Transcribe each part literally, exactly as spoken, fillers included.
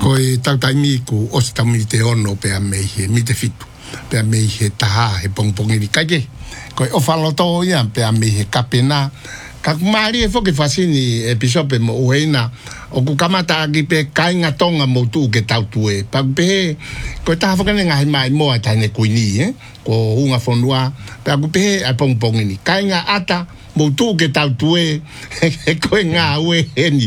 Koi tau tai miku o se tami te ono pe a mei he, mi te fitu. Pe a mei he taha he pongpongi ni kaike. Koi o whaloto ia pe a mei he kapena. Ka kumari e whoke whasini e pisope mo uheina. O ku kamata aki pe kainga tonga mo tu ke tau tue. Pa pe koi taha whakane ngahi mai moa taine kuini, eh? Ko hunga whonua. Pa ku pe a pongpongi ni. Kainga ata mo tu ke tau tue. E koe ngā ue heni.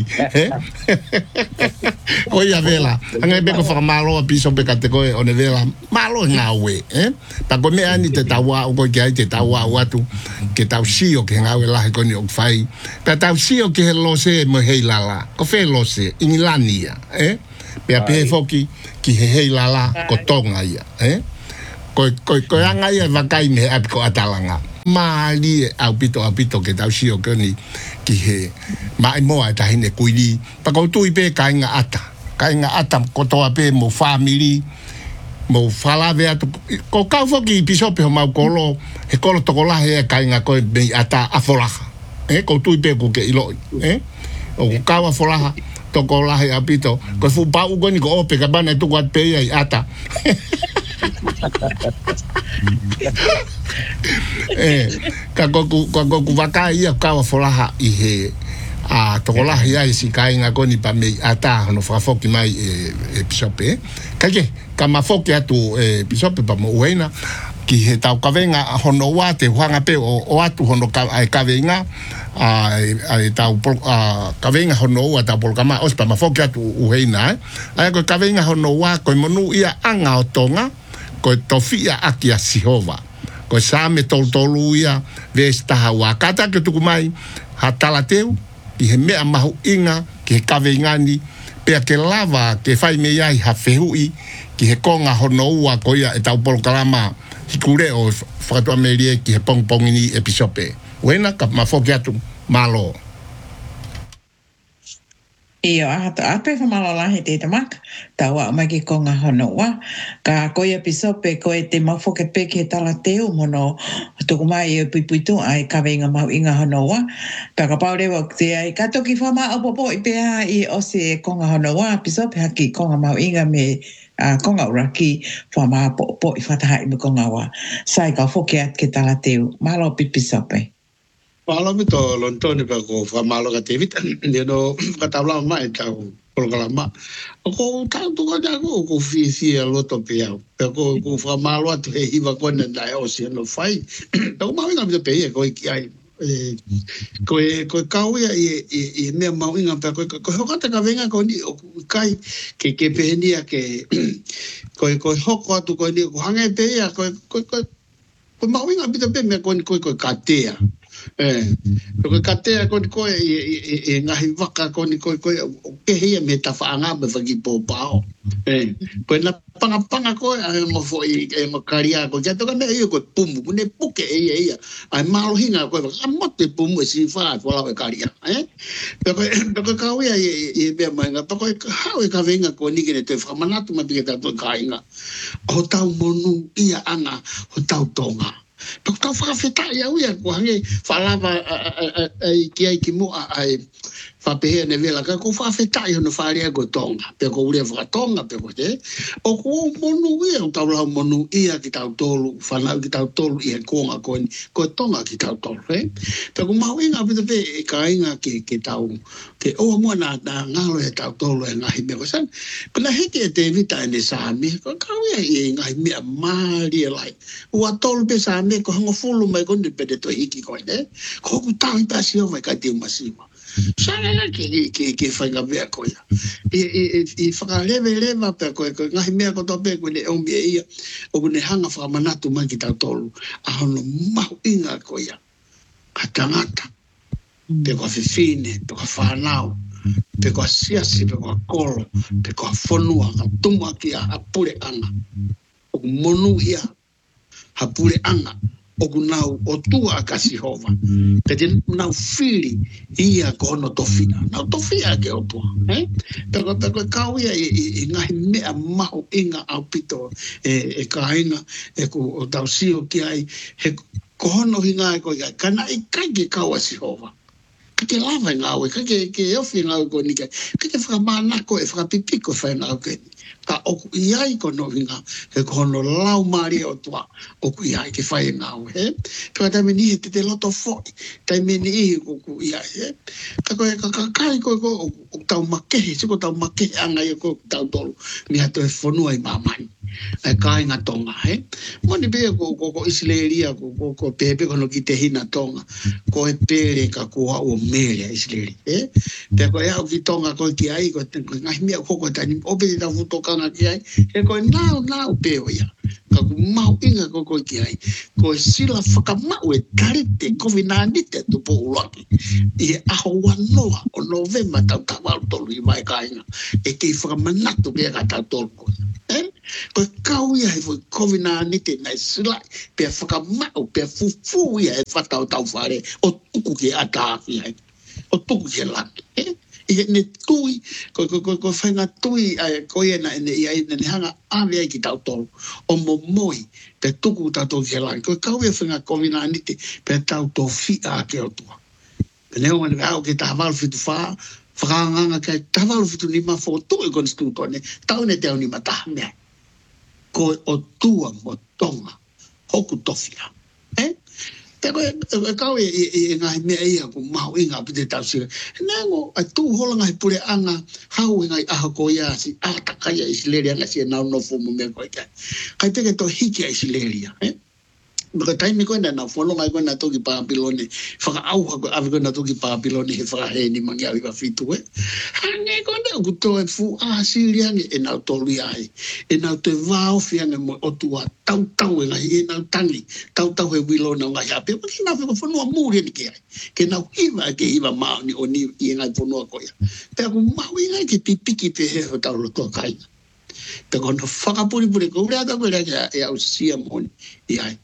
Koi a vela. Angai beko whakamalo a pisope ka te koe o ne vela. Malo ngā ue, eh? Pa ko mea ni te taua o koe ki ai te taua o atu. Ke tau sio ke ngā ue lahe koni o whai. Pa tau sio ke he lose mo hei lala. Ko whai lose, ingi lania, eh? Pea pehe foki ki he hei lala ko tonga ia, eh? Koe, koe, koe anga ia wakai me api ko atalanga. Maali e au pito au pito ke tau sio koni ki he mai moa e tahine kuiri. Pa kou tui pe ka inga ata. Ka inga ata kotoa pe mo family, mo whalawe atu. Ko kau foki i pisope ho mau kolo, he kolo toko lahe e ka inga koe mei ata afolaha. Eh, kou tui pe ko ke iloi. Eh? O kau afolaha toko lahe au pito. Koe fu pau koni ko ope ka bana tuku at pe i ata. eh ka goku ka goku waka ia ka wa folaha i he a tokola ia si kai nga koni pa me ata no fa foki mai e, e pisope ka ke ka ma foki atu e pisope pa mo uena ki he tau ka venga hono wa te hanga pe o, o atu hono ka ai ka venga a ai tau a ka venga hono wa ta por kama os pa ma foki atu uena ai ko ka venga hono wa ko monu ia anga o tonga ko tofia aki a Sihova. Ko same tol tolu ia vesta hawa kata ke tuku mai hatala teu i he mea mahu inga ki he kawe ngani pea ke lava ke whai me iai ha whehui ki he konga hono ua ko ia e tau polo kalama hikure o whakatua merie ki he pongpongini e pisope. Wena ka mafoki atu malo. Iyo, ahata ape whamalalahi te te maka, tawa mai ki konga hono wa, ka koia pisope koe te mawhoke peke tala teo mono, tuku mai e puipuitu ai ka venga mau inga hono wa, ka ka paurewa te ai ka toki whama apopo i pēha i ose e konga hono wa, pisope haki konga mau inga me uh, konga uraki whama apopo i whatahai me konga wa, sai ka whoke at ke tala teo, malo pi pisope. Malo mi to lontoni pa ko fa malo ka te vita ni no ka tabla mai ka ko ka ma ko ta tu ka ko ko fi fi lo to pe ya ko ko fa malo atu he iba ko na dai o si no fai to ma nga mi pe ko ki ai ko ko ka u ya e e me ma inga pa ko ko ho ka ka venga ko ni kai ke ke pe ni ke ko ko ho ko tu ko ni ko hanga pe ya ko ko ko ma inga bi pe me ko ko ko ka te ya eh ko katea ko ko e ngahi waka ko ni ko ko ke hia me ta faanga me faki po pao eh ko na panga panga ko mo fo e mo karia ko ja to ka me ko pum ne puke e e ai malo hinga ko amote pum si fa fa la karia eh ko ko ka we e be manga ko ha we ka venga ko ni ke te fa manatu ma bi ka to kainga o tau monu ia anga o tau tonga. Tok tau whakawheta ia uia ko hange whalava ai ki ai ki mua ai whapehea ne vela ka ko whakawheta ia no wharea ko tonga pe ko urea whakatonga pe ko te o ko monu ia o tau lau monu ia ki tau tolu whanau ki tau tolu ia konga ko ni ko tonga ki tau tolu eh? Pe ko mau inga pita pe e ka inga ki, ki tau ke o mua na ngalo e tau tolu e ngahi mea ko san ko na heke e te vita e ne sami ko kawea i ngahi mea maari e lai ua tolu pe sami ko hango fulu mai ko ni pede to hiki ko ne ko ku tau i pasi o mai ka te masima sanga ke ke ke fanga vea ko ya e e e fanga leve leva pe ko ko ngahi mea ko to pe ko ne o mea ia o ne hanga fa manatu mai ki tau tolu a hono mau inga ko ya katangata pe ko fifine pe ko fanau pe ko siasi pe ko kolo pe ko fonua ka tumwa ki a pure anga o monu ia hapure anga o kunau o tua ka Sihova pe te nau fili ia ko no tofina nau tofia ke o tua eh pe ko pe ko kau ia i ngahi mea mahu inga au pito e e ka inga e ko o tau sio ki ai he ko hono hinga e ko ia kana i kai ke kau a Sihova ka ke lava ngā oe, ka ke ke ofi ngā oe ko ni kai, ka ke whakamānako e whakapipiko whai ngā oe ka oku iai ko no hinga he kono lau mari o tua oku iai ke whai ngā oe he ka taime ni he te te loto foi taime ni ihi oku iai he ka koe ka kakai koe ko o tau makehe siko tau makehe anga i ko tau tolu mi hato e whanua i mamani e kai ngā tonga he moni bea ko ko Isileria ko ko pepe kono ki te hina tonga ko e pere ka kua o mele Isileria he te koe au ki tonga ko ki ai ko ngai mea koko tani ope te tau futokanga ki ai he koe nao nao peo ia ka ku mau inga ko ko ki ai ko e sila whakamau e tarite kovi nā nite tu po ulaki i e aho wanoa o Novemba tau tawal tolu i mai kainga e kei whakamanatu bea ka tau tolu ko he ko kau ia he foi kovi nā nite nai sila pia whakamau pia fufu ia e whatau tau whare o tuku ki ataki ai o tuku ki laki he i ne tui ko ko ko ko whainga tui ai ko ia na ne ia ne hanga ave ai ki tau tolu o mo moi pe tuku tau tolu ki laki ko kau ia whainga kovi nā nite pe tau tau fia ke o tua pe neo mani au ke tawalu fitu wha whakanganga kai tawalu fitu ni ma fo tui kon stu tone tau ne teo ni ma taha mea ko o tua mo tonga hoku tofia eh te koe kau e ngai mea ia ko mahu inga pite tau sira nengo ai tu holanga he pure anga hau inga i aha ko ia si atakaya Isileria nga si e nau no fumu mea koe kai kai teke to hiki a Isileria eh Maka taimi koe na na whanonga koe na toki Papilone, whaka auha koe awi koe na toki Papilone he whakaheni mangi awi ka whitu e. Hange koe na ku toe fu a siriange e nau tolu ai. E nau te vāo whiange mo otua tau tau e ngai e nau tangi, tau tau he wilo na ngai hape. Maki nau whika whanua mūre ni ke ai. Ke nau hiva ke hiva mao ni o ni i ngai whanua koe. Pea ku mau i ngai ke pipiki pe he ho tau lotoa kai. Pea kono whakapuripuri ko ureata koe rea e au sia moni i ai.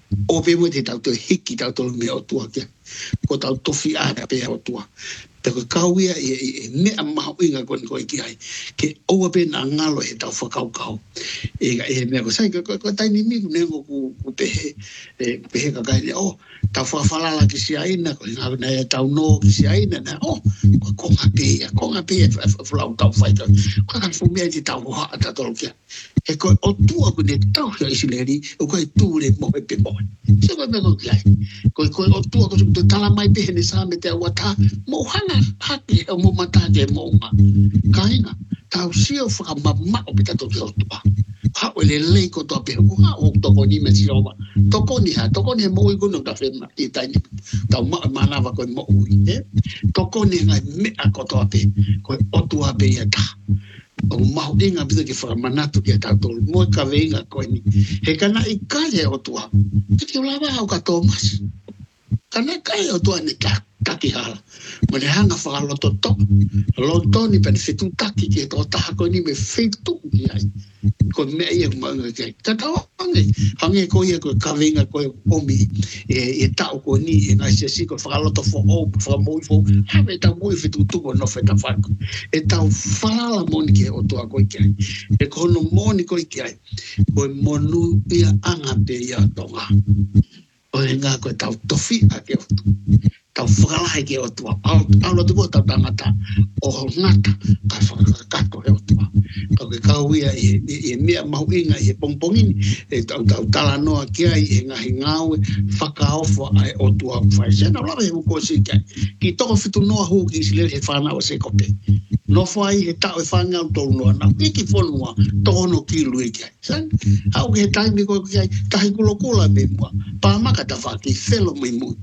O pe mo te tau te hiki tau tolu mea o tua kia. Ko tau tofi āra pēa o tua. Peko kauia e mea maho inga koni koe ki ai. Ke oua pe nā ngalo he tau whakau kau. E e mea ko sai, ko taini miku nengo ku pehe. Pehe ka kaine, o, tau whawhalala ki si aina. Ko ngā kuna e tau no ki si aina. O, ko konga pēa, konga pēa. Whulau tau whaita. Ko ka fumea ti tau hoa ta tolu kia. E koe o tua kune tau hea Isileri, o koe tūre moe pe moe. Se koe meko ki ai. Koe koe o tua koe te tala mai pehe ne saa me te awata, mo hanga hake o mo matake mo unga. Kainga, tau sio whakamama o pita toki o tua. Hao ele lei ko toa pehe, ko hao toko ni me si owa. Toko ni ha, toko ni he mo ui kuno ka whema, i taini. Tau maa manawa koe mo ui, eh? Toko ni ngai mea ko toa pehe, koe o tua pehe ta. O mahu inga pita ki whakamanatu ki a tātolu. Moe ka veinga koe ni. He kana i kare o tua. Kiki o lawa au ka Thomas. Kana kai o tua ni taki hala. Mo ne hanga whakaloto to. Loto ni pene whetu taki ki e tō taha koe ni me whetu ki ai. Koe mea ia kumaunga ki ai. Ka tau hange. Hange koe ia koe ka veinga koe omi. E tau koe ni e ngai se si koe whakaloto fo o. Whakamoi fo. Hawe tau moi whetu tuko no wheta whako. E tau whalala moni ki o tua koe ki ai. E kono moni koe ki ai. Koe monu ia anga pe ia tonga. O e ngā koe tau tofi a ke o tu. Tau whakalahe ke o tua. Au lo tuko tau tangata. O ngata ka whakakato he o tua. Kau ke kauia e mea mahu inga i e pongpongini. E tau tau tala noa ki ai e ngahi ngaue. Whakaofo ai o tua kwhai. Sena lawa he uko si ki ai. Ki toko fitu noa huu ki Isileri he whanau se kope. No whai he tau e whangau tolu noa nau. Iki whanua tono kilu e ki ai. San, au ke he taimi koe ki ai. Tahi kulo kula me mua. Pāmaka ta whaki whelo mai mui.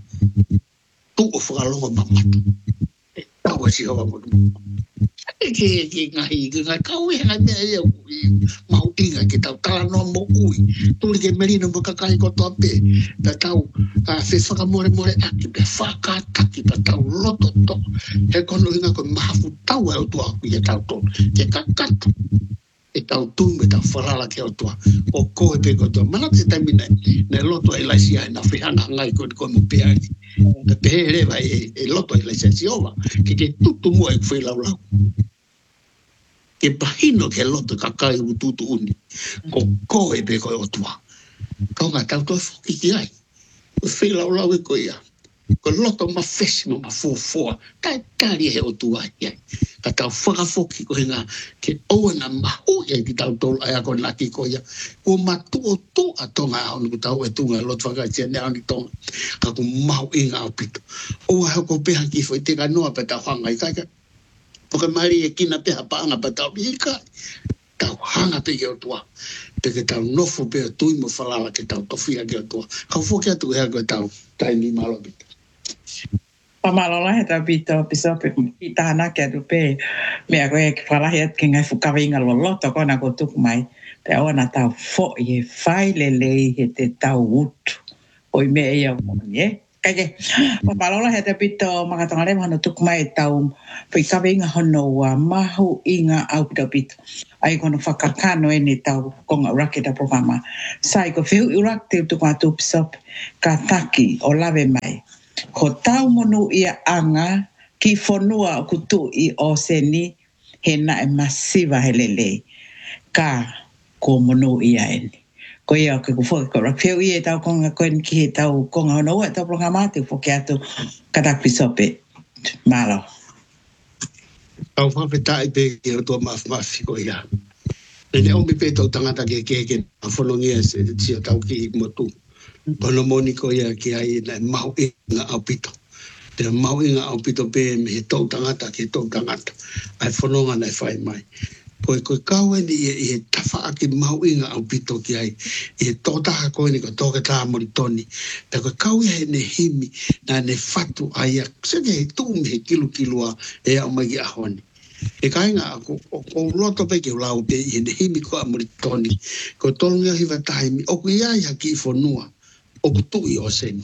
Tu o whakalonga mamatu. E tau a si hawa motu. E ke e ke ngahi, ke ngai kau e ngai mea ea ui. Mau inga ke tau tala noa mo ui. Tuli ke merino mo kakai kotoa pe. Ta tau a whi whakamore more aki. Pe whakataki pa tau loto to. He kono inga koe mahafu tau e o tua kui e tau tonu. Ke kakatu. E tau tume tau wharala ke o tua. O koe pe kotoa. Mana te taimi nei. Ne loto e laisi ai na whihanga ngai koe koe mo pe ai. Te pehe rewa e loto e laisi ai si owa. Ke ke tutu mua e kwhi lau lau. Ke pahino ke loto kakai u tutu uni. Ko koe pe koe o tua. Kau ngā tau toi whoki ki ai. Ko whi lau lau e koe ia. ko loto ma fesi ma fo fo ka kari he o tua ia ka tau whaka foki ko hinga ke oana mahu ia ki tau tolu ai ako naki ko ia ko matu o tu a tonga au ni tau e tunga lot whaka tia ne au ni tonga ka ku mahu inga au pito o hao ko peha ki fo i te kanoa pe tau hanga i kaika poka mari e kina peha paanga pe tau i kai tau hanga pe ke o tua pe ke tau nofo pe o tui mo whalala ke tau tofia ke o tua ka foki atu hea ko tau tai ni malo pito Pamalola he tau pito piso pe i tahana ke atu pe mea koe ke whalahi at ke ngai whukawinga loloto kona ko tuku mai pe awa na tau fo i e whai lelei he te tau utu o i mea ia moni e kake pamalola he tau pito makatonga lema hano tuku mai tau whikawinga hono wa mahu inga au pito pito ai kono whakakano e ni tau konga urake ta programa sai ko whiu urak te tuku atu piso ka taki o lawe mai ko tau monu ia anga ki fonua o kutu i o seni he na e masiva he lele ka ko monu ia eni ko ia ke ko fo ko rapeu ia tau konga koen ki he tau konga hono e tau programa te fo ke atu katak pisope malo au whawhetai pe ki o tua maf mafi ko ia e ne omi pe tau tangata ke keke a whanongia se te tia tau ki i motu Bono moni ko ia ki ai na mau inga au pito. Te mau inga au pito pe me he tau tangata ki tau tangata. Ai whanonga nei whai mai. Ko e koe kaue ni i he tawha aki mau inga au pito ki ai. I he tōtaha koe ni ko tōke tā mori toni. Te koe kaue he ne himi na ne whatu ai a seke he tūmi he kilu kilua e au mai ki ahoni. E kainga ko ko loto pe ke lau pe i he ne himi ko a mori toni. Ko tolunga hiwa tahimi. O ku iai haki i whanua. O kutui o seni.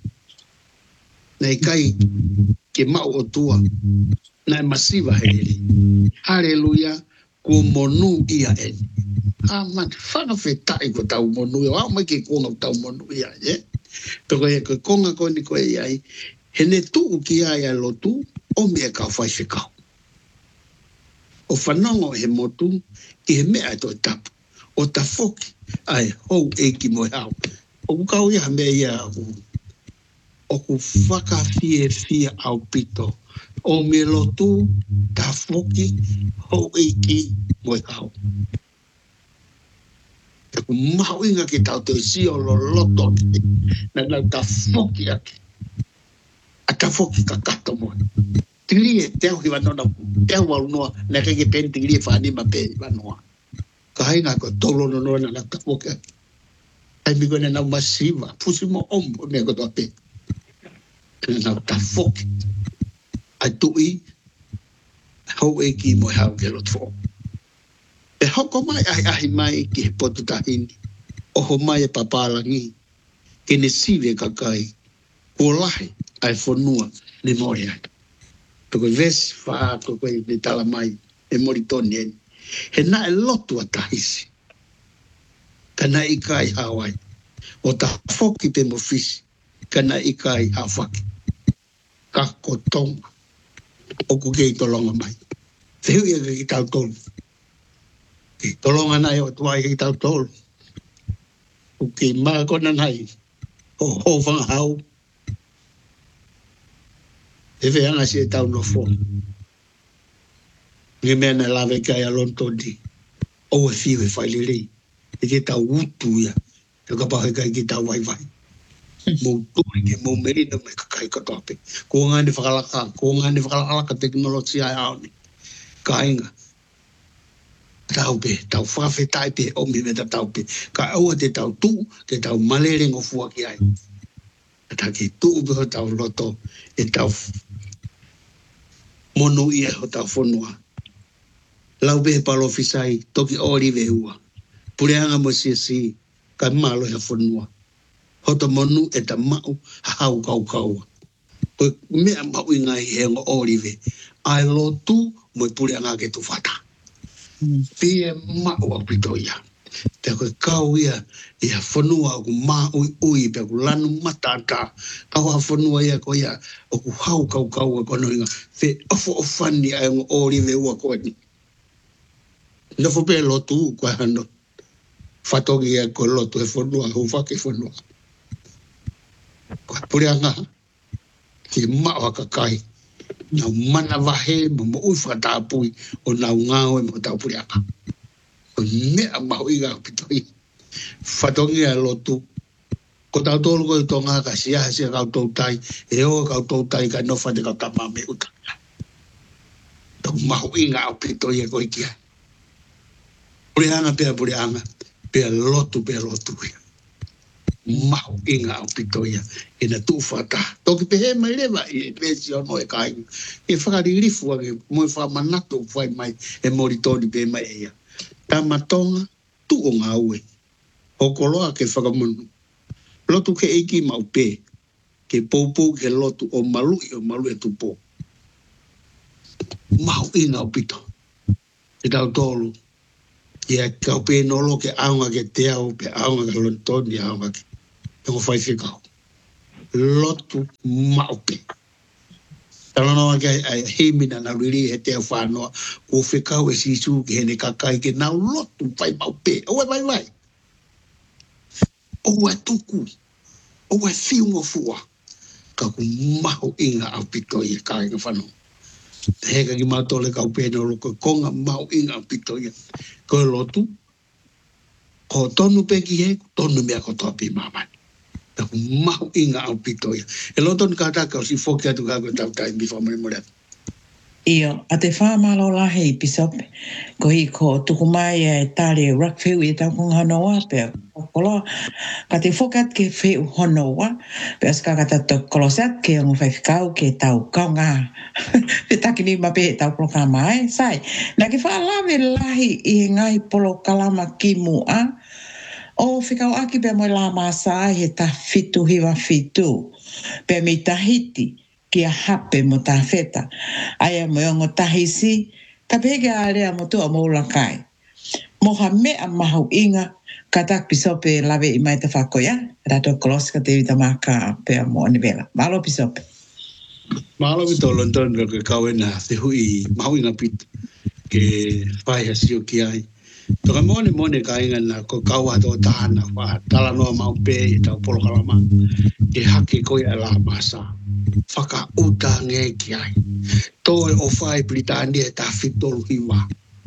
Nei kai ke mau o tua. Nei masiva hele. Haleluia. Ko monu ia eni. Ah man, whanga whetai ko tau monu ia. Wao mai ke konga tau monu ia. Eh? Peko e koe konga koe ni koe iai. He ne tuu ki ai a lotu. O mea kau whai whikau. O whanongo he motu. I he mea to tapu. O ta foki. Ai hou e ki moe hau. O kau ia mea ia o ku whakawhie whia au pito. O me lotu, ta whoki, hou eiki, moe hau. E ku mahu inga ki tau te si o lo loto ki. Na nau ta whoki aki. A ta whoki ka kato moe. Tiri e teo ki wanona, teo walunua, na keke pen tiri e whanima pe wanua. Ka hainga ko tolo no noa na ta whoki aki. Ai mi kone nau masiva, pusi mo ombo mea koto ape. Kone nau ta foki. Ai tui, hau e ki mo hau ke loto. E hoko mai ai ahi mai ki he potu tahini. Oho mai e papalangi. Ke ne sive kakai. Ko lahi ai whanua ne mori ai. Toko vesi wha koko i ne tala mai e mori toni eni. He na e lotu a tahisi. Kana i kai Hawaii. O ta whoki pe mo fisi. Kana i kai Hawaii. Ka kotonga. O ku kei tolonga mai. Whiu ia ki tau tolu. Ki tolonga nai o tuai ki tau tolu. O ki maa kona nai. O ho whanga hau. E whianga si e tau no fo. Nge mea na lawe kai a lontoni. O e whiu e whailirei. E ke tau utu ia. E ka pahe kai ki tau vai vai. Mou tui ke mou merina me kakai katope. Ko ngani whakalaka. Ko ngani whakalaka teknologia e aoni. Ka inga. Tau pe. Tau whawhetai pe. Omi me ta tau pe. Ka aua te tau tu. Te tau maleringo fua ki ai. Ta ki tu upe ho tau loto. E tau monu ia ho tau whanua. Lau pe he palo fisai. Toki ori ve ua. Pureanga mo si si ka malo ya whanua. Hoto monu e ta mau hau kau kaua. Ko mea mau inga i hengo orive. Ai lotu mo i pureanga ke tu whata. Pie mau a pito ia. Te koe kau ia i ha whanua o ku maa ui ui pe ku lanu matata. Kau ha whanua ia ko ia o ku hau kau kaua kono inga. Fe ofo o whani a hengo orive ua koe ni. Nofo pe lotu kwa hano. Whatoki e ko loto e whanua, ho whake whanua. Kua pureanga, ki maa ka kai na mana vahe mo mo ui whakatapui o na ngao e mo tapuri aka o mea mahu i ngā pitoi whatongi a lotu ko tau tolu ko i tonga ka siaha sia kau tau tai e o kau tau tai ka nofa de kau tama me uta tau mahu i ngā pitoi e ko i kia puri anga pia puri anga pia lotu pia lotu ia mau inga o pitoia e na tu fata toki pe he mai leva e pesi ono e kai e whakaririfu ake mo e whamanato whai mai e moritoni pe mai ea tamatonga tu o ngā ue o koloa ke whakamunu lotu ke eiki mau pe ke poupou ke lotu o malui o malui e tupo mau inga o pito e tau tolu ia kau pe nolo ke aunga ke te au pe aunga ke lontoni aunga ke e ko fai whikau. Lotu maupe. Tala noa ke ai heimina na riri he te whanoa ko whikau e sisu ke hene kakai ke nau lotu fai maupe. Oe vai vai. Oe tuku. Oe whiungo fua. Ka ku maho inga au pito i e kai ka whanoa. Heka ki mautole kau pēne o loko konga maho inga au pito i. Ko lotu. Ko tonu peki he, tonu mea ko topi mamani. Taku mahu inga au pitoia. E loton ka taka o si foki atu kako tau tai mi whamare mo reatu. Iyo, a te whamalo lahe i pisope. Ko hi ko tukumai e tare Rockville i tau kong hanoa pe kolo. Ka te fokat ke wheu honoa. Pe aska ka tato kolosat ke ongo whaifikau ke tau kaunga. Pe takini ma pe tau polo kamai. Sai, na ke whaalawe lahi i ngai polo kalama ki mua. O whikau aki pe moe la masa he ta fitu hiwa fitu. Pe mi tahiti ki a hape mo ta feta. Aia mo ongo tahisi, ka pege a rea mo tua mo ulakai. Moha mea mahu inga, ka tak pisope lawe i mai te whakoia. Rato koloska te vita maka pe mo anivela. Malo pisope. Malo vito London ke kawena te hui mahu inga pitu. Ke whai hasio ki ai. Toka mone mone ka inga na ko kaua to tahana wa tala noa maupe i tau polo kalama ke hake koi a la masa whaka uta nge ki ai toi o whai Britania e ta fitolu hiwa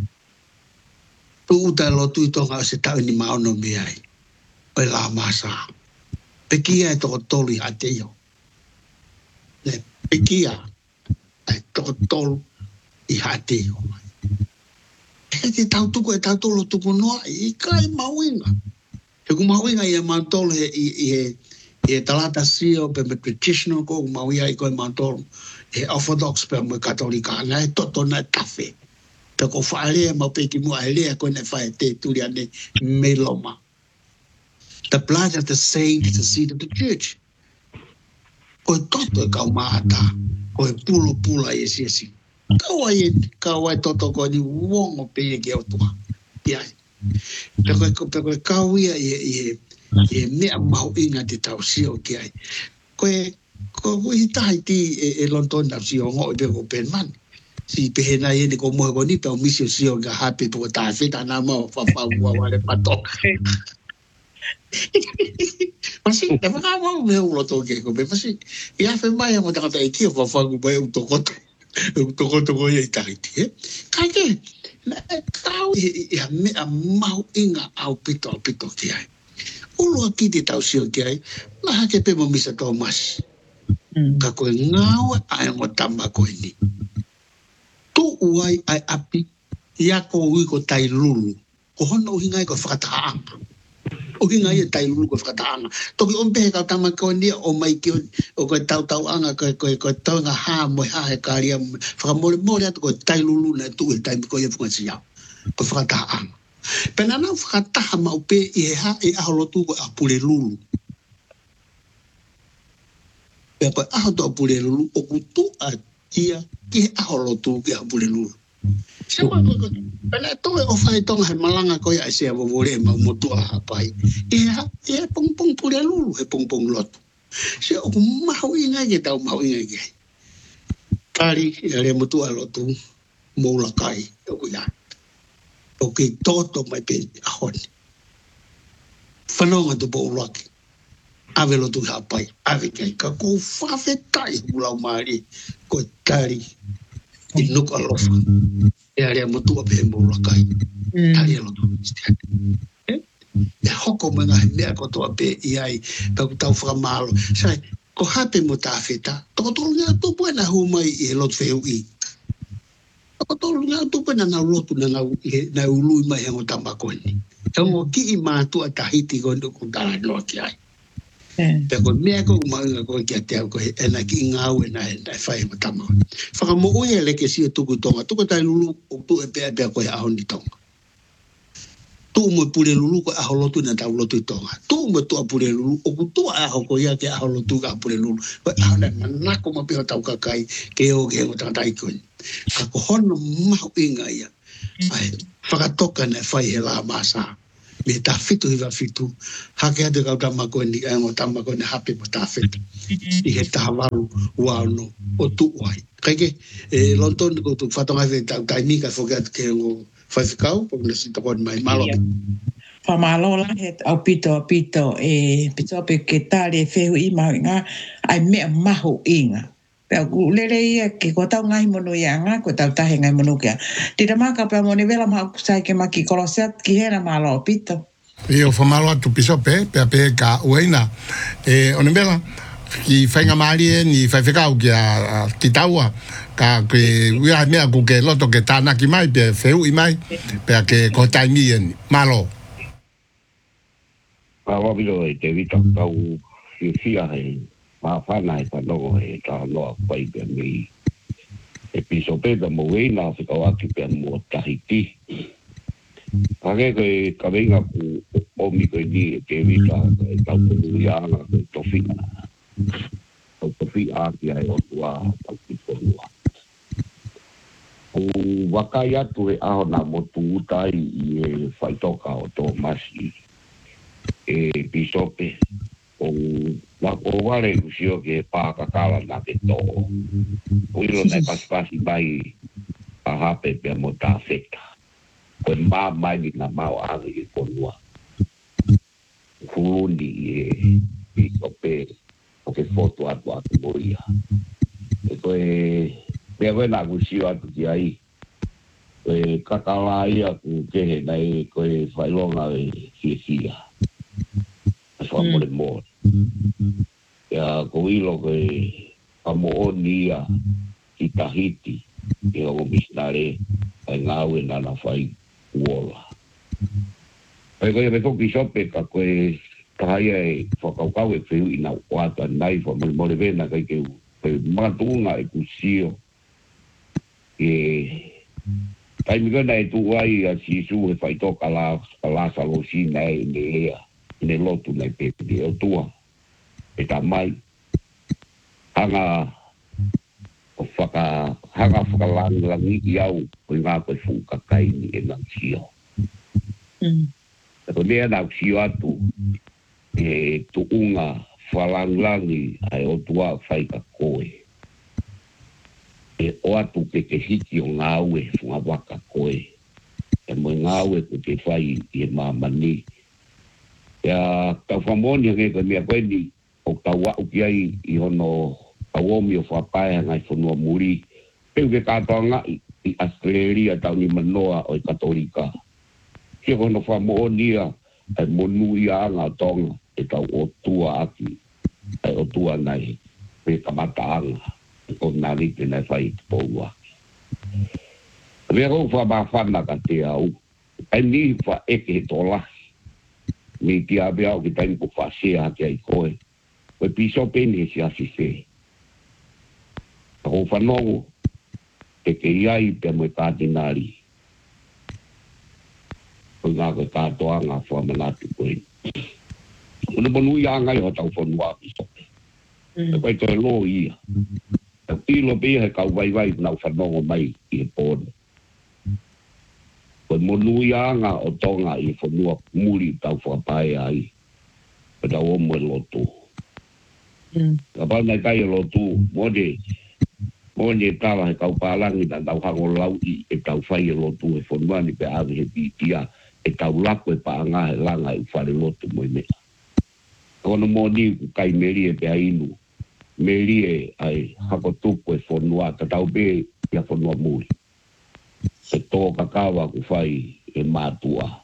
tu uta lotu i tonga se tau ni maono me ai o la masa pekia e toko tolu i ateio ne pekia e toko tolu i ateio e te tau tuku e tau tolo tuku noa i kai mauinga. He ku mauinga i e mantolo he i e talata sio pe me traditional ko mauia i koe mantolo. He orthodox pe me katolika. Nga e toto na tafe. Pe ko whaalea mau pe ki mua e lea koe ne whae te turi ane me loma. The blood of the saint is the seed of the church. Koe toto e kau maata. Koe pulo pula i e siesi. Kaua e, kaua e toto ko ni wongo pe e ke otua. Ia. Pe koe, pe koe kau ia e, e, e mea mau inga te tau sio ki ai. Koe, koe i tahi ti e, e lonton tau sio ngo i pe ko pen man. Si pe he na e ni ko moe ko ni pe o misio sio ka hape po ta feta na mau whapau ua wale pato. Masi, te whakawau me ulo tō ke ko pe masi. I awhi mai a mo takata e kia whawhangu mai u tokoto. Toko toko ia i tahiti, eh? Kai ke, kau i a mea mau inga au pito au pito ki ai. Ulua ki te tau sio ki ai, na hake pe mo misa tō masi. Ka koe ngaua ai ngo tamba koe ni. Tu uai ai api, ia ko ui ko tai lulu. Ko hono uhingai ko whakataanga. Uhingai e tai lulu ko whakataanga. Toki ompehe kau tama koe ni o mai ki o koe tau tau anga koe koe koe tau ngā haa moe haa he kāria. Whakamore more atu koe tai lulu na tu e tai miko e whunga siau. Ko whakataanga. Pena nau whakataha mau pe i he haa e aho lotu koe apure lulu. Pea koe aho to apure lulu o kutu a tia ki he aho lotu ke apure lulu. Se koe koe koe. Pena toe o whai tonga he malanga koe a sea wawore e mau motua hapai. E ha, e pong pong pure lulu he pong pong lotu. Se o ku mahu inga ke tau mahu inga ke. Kari e rea motua lotu moula kai e ku ia. O ke toto mai pe ahoni. Whanonga tu po uruaki. ave lotu hapai, ave kai ka ko whawhetai ulau maari, ko tari, i nuka lofa, e area motua pe mora kai, tari e lotu. E hoko mga mea ko toa pe i ai, pe ku tau whakamalo, sai, ko hape mo ta wheta, toko tolu ngā tupu e na humai i he lotu wheu i. Toko tolu ngā tupu e na nau lotu na na ului mai he mo tamakoni. He mo ki i mātua tahiti ko ndu ku tara noa ki ai. Pe ko mea ko umaunga ko ki a te au ko he ena ki ngau e na e na whai mo tamakoni. Whakamo ui e leke si e tuku tonga, tuku tai lulu o tu e pea pea ko he ahoni tonga. Tu mo pure lulu ko aho lotu na tau lotu tonga. Tu mo tu a pure lulu o ku tu aho ko ia ke aho lotu ka pure lulu. Ko aho na manako ma pia tau kakai ke o ke o tatai ko. Ka ko hono mau inga ia. Ai whakatoka na whai he la masa. Me ta fitu hiwa fitu. Hake ate kau tamako ni ai mo tamako ni hape mo ta fitu. I he tahawaru wano o tu wai. Kaike e lonton ko tu whatonga he tau taimika whokeat ke o whaifikau, pok na sita kon mai malo. Whamalo la he au pito a pito e pito pe ke tare whehu i mau ngā ai mea maho inga. Pea ku lere ia ke ko tau ngai monu ia ngā, ko tau tahe ngai monu kia. Tira maka pea moni vela maha kusai ke maki koloseat ki hera malo a pito. E o whamalo atu piso pe, pea pe ka ueina. E one vela, ki whainga maari e ni whaifikau ki a ki taua. Ka ke wia mea ku ke loto ke tāna ki mai pe wheu i mai pe ke ko taimi en malo. Ka wawiro e te wita kau i fia he maa whana e whanongo he ka noa whai pe mi e piso pe pe mo weina se kau aki pe mo tahiti. Ka ke koe ka wenga ku omi koe ni e te wita e tau kunu ianga koe tofina. Tau tofi aki ai o tua tau ki konua. O wakai atu e aho na motu utai i e whaitoka o tō masi e pisope o wako ware usio ke pākakala na ke tō o ilo nei pasipasi mai a hape pia mo tā wheta koe mā mai na mau angi i konua kuruni i e pisope o ke foto atu atu moria e koe pea koe nā kusio atu ki ai. Koe kakala ia ku kehe nei koe whailonga e fia-fia. Aswa mole mole. Pea ko ilo koe pamooni ia ki Tahiti. E o misnare ai ngāwe nana whai uola. Koe koe me toki sope ka koe kahaia e whakaukau e whiu ina wata nai wha mole mole vena kai ke koe matunga e kusio. E taimi kona e tu ai a sisu e whaitoka la la salosina e ne ea ne lotu nei pepe o tua e ta mai hanga o whaka hanga whakalangi langi i au o ngā koe whukakaini e nang sio e ko nea nang sio atu e tu unga whalangi ai o tua whaika koe e o atu ke ke hiki o ngāue whunga waka koe. E mo ngāue ko te whai i e māmani. E a tau whamoni nge ka mea koe ni o tau wau ki ai i hono awomi o whapae ngai whanua muri. Peu ke kātoanga i Australia tau ni manoa o i Katolika. Kia hono whamoni a e monui a ngā tonga e tau o tua aki. E o tua nei pe kamata anga. O nari te nei whai te pōua. Rea kou wha mawhana ka te au. Ai ni wha eke he tō lahi. Mi ti abe au ki taimi ko wha sea hake ai koe. Koe piso pene he si asi se. Kou whanongo te ke iai pe mo e kātinari. Koe ngā koe kātoa ngā wha manatu koe. Una monu i angai ho tau whanua piso. Koe koe lo ia. Ilo pia he kau vai vai nau whanongo mai i he pōne. Koe monui anga o tonga i whanua muri tau whapae ai. Pe tau omo e lotu. Ka pāna i kai e lotu, mone, mone tala he kau pālangi na tau hango lau i e tau whai e lotu he whanuani pe awe he pitia e tau lako e paanga he langa i whare lotu mo i mea. kono moni kai meri e pe ainu meri e ai hako tupu e fonua ta tau be ia fonua muri e tō kakawa ku fai e mātua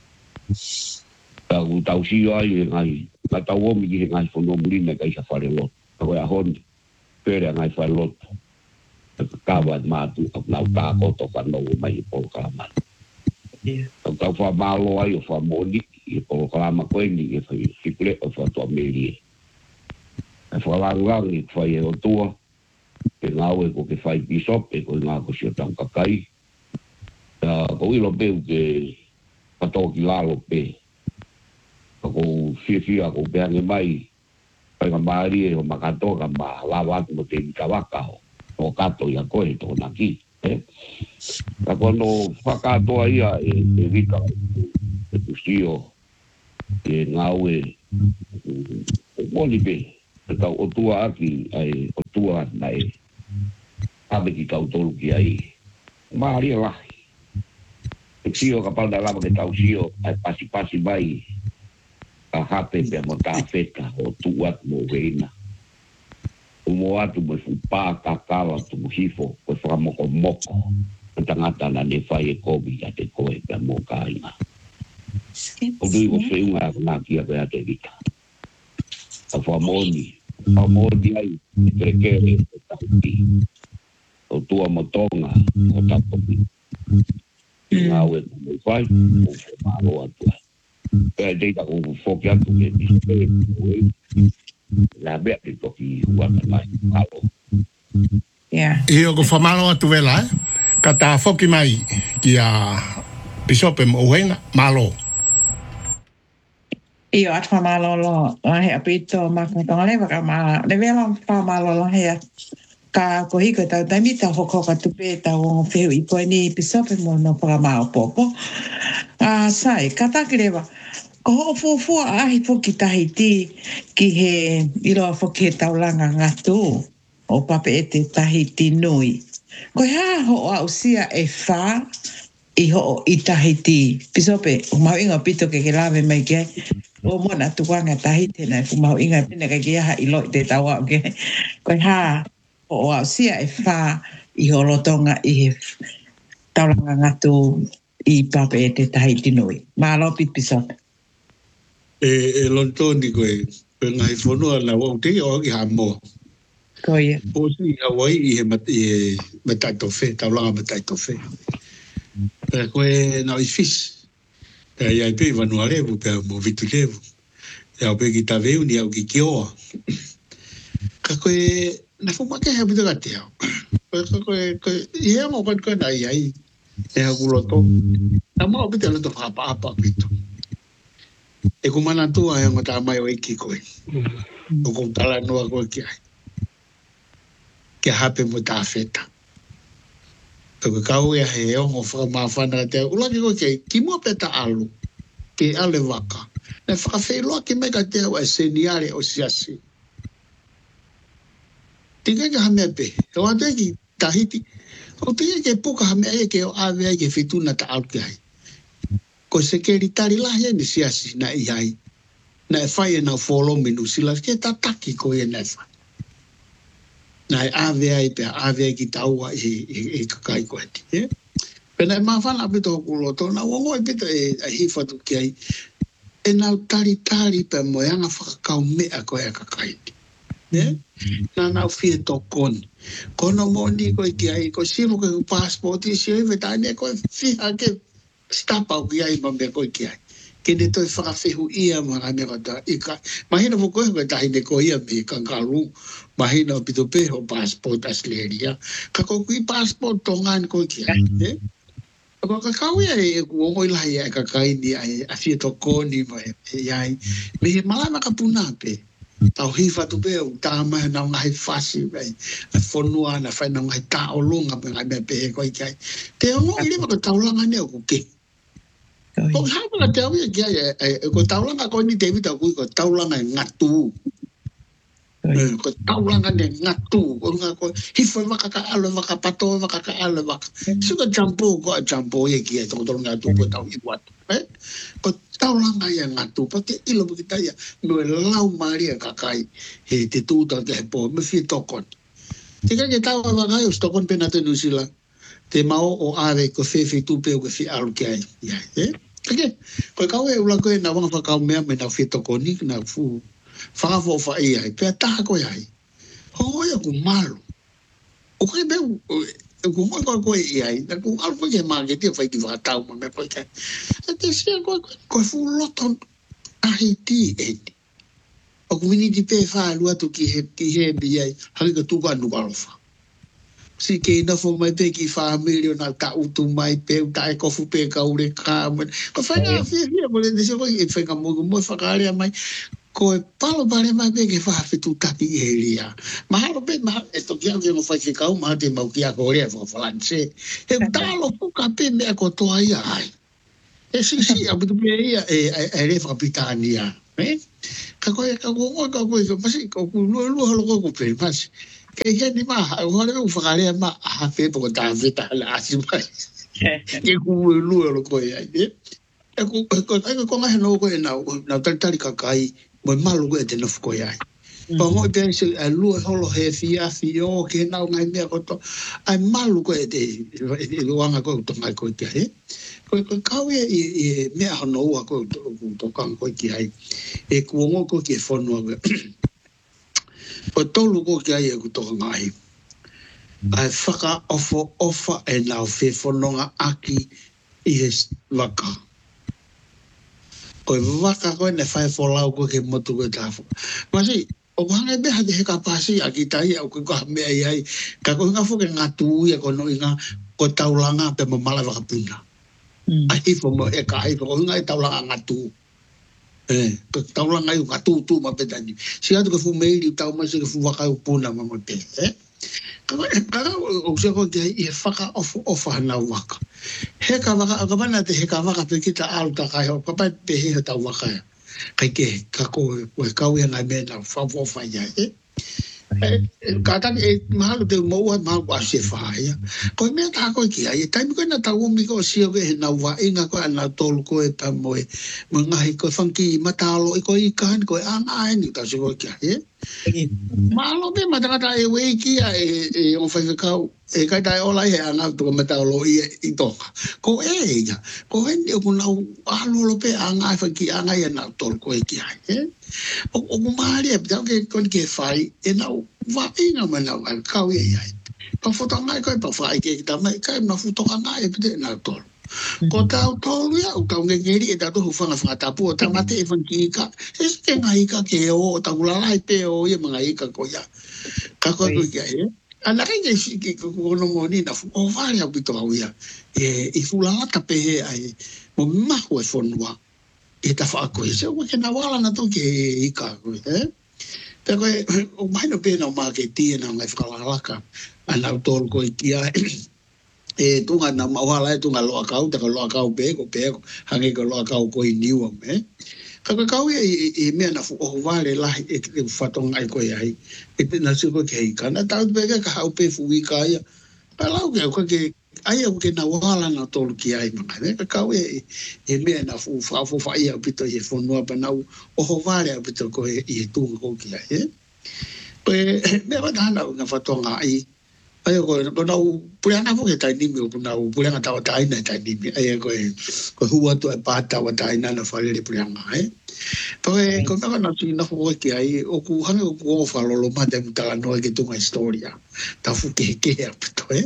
tau tau sio ai e ngai na tau omi ki he ngai fonua muri na kai sa whare lot tau e ahon pere ngai whare lot e kakawa e mātua nau tā koto whanau mai e polo kalama tau tau wha mālo ai o wha moni e polo kalama koe ni e whai hipule o wha tua meri e e whalangang e whai e o tua, e ngāu e ko ke whai bishop, e ko ngā ko sio tang kakai. Ko ilo peu ke patoki lalo pe. Ko fia fia ko peange mai, pai ka maari e o makatoka ma lawa atu mo te mikawaka ho, o kato ia koe to naki. Ka kono whakatoa ia e rika, e kusio, e ngāu e moni pe. Tau o tua aki ai o tua nai abe ki tau tolu ki ai maari lahi e sio ka palda lama ke tau sio ai pasi pasi mai ka hape pe mo ta feta o tua mo reina o mo atu mo fupa ka kala tu mo hifo ko fra moko moko tangata na ne fai e kobi ya te koe pe mo kaina o dui o feunga na kia pe ate vika a famoni a modi ai trekere o tua motonga o tapopi nga we mo fai o malo atua pe dei ta o foki atu ke ni la be te toki wa mai malo yeah e o ko famalo atu vela ka ta foki mai ki a bishop mo wenga malo Io at fa malo lo la he apito ma ko tong le ka ma le vela fa malo lo he ka ko hi ko ta ta mi ta ho ko ka tu pe ta o fe i ko ni piso pe mo no pa ma o popo a sai ka ta kreva ko fo fo a hi fo ki ta hi ti ki he i lo fo ki ta langa nga tu o pa pe te ta hi ti noi ko ha ho a usia e fa i ho i ta hi ti piso pe o ma inga pito ke ke lave mai ke o mona tu wanga tahi tena ku mau inga tena ka kia ha ilo te tawa ke ko ha o a sia e fa i holotonga i he taulanga ngatu i pape te tahi tinoi ma lo pit pisot e e lontoni ko e ngai fono na o te o ki ha mo ko ye o si Hawaii i he mat e matai to fe taulanga matai to fe e ko e na i fish e ai pe va no levo pe mo vitu levo e au pe ki ta veu ni au ki kio ka ko na fo ma ke ha bitu ka te ko ko ko e mo ko ko na ai e ha ku loto ta mo bitu lo to pa pa pa bitu e ku mana tu ai mo ta mai o ki ko o ko tala no ko ki ai ke ha pe mo ta feta to ka o ya he o mo fa ma fa na te o la ko ke ki mo peta alu ke ale vaka na fa fe lo ki me ka te o seniare o siasi tinga ka me pe o ante ki tahiti o te ke puka me e ke o ave ke fituna ta al kai ko se ke ritari la he ni siasi na i ai na fa ye na follow minu sila ke ta taki ko ye na fa na ave ai pe ave ki taua e e kai ko ati e pena ma fa na pito ku lo to na wo pito e hi fa tu ki ai e na tari tari pe mo ya na fa ka me a ko e ka kai e na na fi to kon kono mo ni ko ki ai ko si mo ko passport si e veta ne ko fi ha ke sta pa ki ai mo me ko ki ai ke de to fa fe hu ia mo na me ko ta i ka imagina mo ko ko ta hi de ko ia me kan ka lu mahina pito pe ho passport asleria ka ko ki passport tongan ko ki eh ko ka ka wi e ko mo ila ya ka ka ni ai a fi to ko ni mo e ai me mala na ka puna pe tau hi fa tu pe ta ma na ngai fasi pe a fonua na fa na ngai ta o lunga pe ngai pe ko ki te o ile mo ka taulanga ne ko ke ko ha ma te wi ki ai ko taulanga ko ni David ko ko taulanga ngatu ko taulanga ne ngatu ko nga ko hifo maka ka alo maka pato maka ka alo maka suka jampo ko jampo ye ki to to ngatu ko tau i wat eh ko taulanga ia ngatu pa te ilo mo kita ia no lau maria kakai he te tuta te po me fi tokon te ka ke tau wa ngai os tokon pena te New Zealand te mau o ave ko fe fe tu pe ko fi alu ke ai ia e ke ko ka we ula ko na wa fa ka me me na fi tokoni na fu fa fo fa ia pe ta ko ia ho ia ku malo o ke be ko mo ko ko ia na ku alfo ke ma ke te fa ki va tau me po ke te sia ko ko fu loton Haiti e o community pe fa lua tu ki he ki he bi ai ha ke tu ka nu alfa si ke na fo mai pe ki family na ta utu mai pe ta ko fu pe ka ure ka ko fa na fi fi mo le de se ko e fa ka mo mo fa ka ale mai ko e palo bare mai pe ke fa fe tu ta ki elia ma ha pe ma esto ki ave mo fa ki ka ma te ma ki a ko re fo falance e talo fu ka pe me ko to ai ai e si si a bu pe ia e e re fa pitania eh ka ko ka ko ka ko ko pa si ko lu lu lo ko ko pe pas ke he ni ma ho le u fa re ma ha pe po ta vita la asi mai ke ku lu lo ko ai e ko ko ko ko ma no ko na na tal tal ka kai mo malu ko te no ko ai pa mo pe se a lu ho lo he fi a fi o ke na ngai me ko to ai malu ko te lu anga ko to mai ko te e ko ko ka we e me a no ko to to kan ko ki ai e ku ngo ko ke fo no o tolu ko ki ai ku to ngai ai faka ofo ofa e na fe fo no aki i es waka ko waka ko ne fai fo lau ko ke motu ko ta masi o hanga be ha de ka pasi aki tai o ko me ai ka ko nga fo ke ngatu ya ko no nga ko taulanga pe mo mala waka puna ai fo mo e ka ai ko nga taulanga ngatu eh ko taulanga yu ngatu tu ma pe tani si atu ko fu me ri tau ma se ko fu waka puna ma mo te eh ka ka o se ko te e faka of of na waka he ka waka ka bana te he ka waka pe kita alta ka ho pa pe he ta waka ka ke ka ko ko ka we na me na fa fo fa ya e ka ta e mahalo te mo wa ma wa se fa ya ko me ta ko ki ai ta mi ko na ta wo mi ko si o ke na wa inga ko na tol ko e ta mo e mo ngai ko fanki matalo ko i kan ko an ai ni ta se ko ki ai malo be matata e we ki e o fa ka e ka dai ola e ana to matalo i i to ko e ya ko hen ko na alo lo pe ana fa ki ana ya na tol ko e ki ai o o mari e da ke kon ke fai e na va ina mana ka we ai pa foto ngai ko pa fai ke ta mai ka na foto ngai e pe na tol ko ta tolu ya o ka ngeri e ta to fa fa ta pu ta mate e fan ki ka e se ngai ka ke o ta kula lai pe o ye ngai ka ko ya ka ko ko ya e ana ke ke ki ko no mo ni na o va ya bito ya e i fula ta pe ai mo ma ko e fonwa e ta fa ko se o ke na wala na to ke i ka ko e pe ko o mai no pe no ma ke ti na ngai fa la ka ana tol ko ki ya e tunga na mawala e tunga loa kau te ka loa kau pe ko pe hange ko loa kau ko i niwa me ka ka kau e e me na fu o vale la e ke fatonga ai ko ai e pe na se ko ke ka na ta pe ka hau pe fu i ka ya ka lau ke ko ke ai o ke na wala na tolu ki ai ma ka kau e e me na fu fa fu fa ia pito e fu no pa na o vale pito ko e tunga ko ki ai pe me va dana na fatonga ai ai ko ko na puanga fo ke tai ni mi ko na puanga ta ta ina tai ni ai ko ko hua to e pata wa ta ina na fale le puanga ai to e ko na na ti na fo ke ai o ku hanga ko fa lo lo ma te ta no ke tu nga historia ta fu ke ke to e